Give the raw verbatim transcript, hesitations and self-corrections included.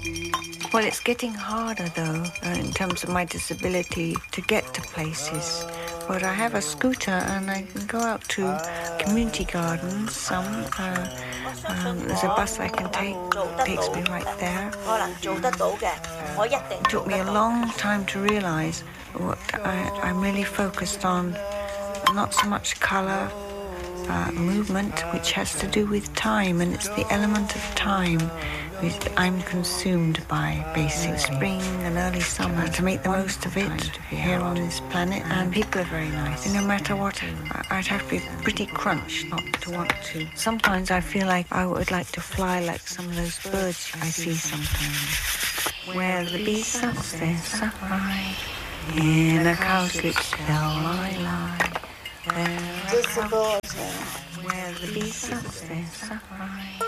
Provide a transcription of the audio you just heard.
Well, it's getting harder, though, uh, in terms of my disability to get to places. But I have a scooter and I can go out to community gardens. Some uh, um, there's a bus I can take, takes me right there. It took me a long time to realize what I, I'm really focused on, not so much color, uh, movement, which has to do with time, and it's the element of time which I'm consumed by, basically. Spring and early summer, to make the most of it here on this planet, and people are very nice. And no matter what, I'd have to be pretty crunched not to want to. Sometimes I feel like I would like to fly like some of those birds I see sometimes. Where the bee sucks their safari, in a cowslip shell I lie. There, where the bee sucks their safari.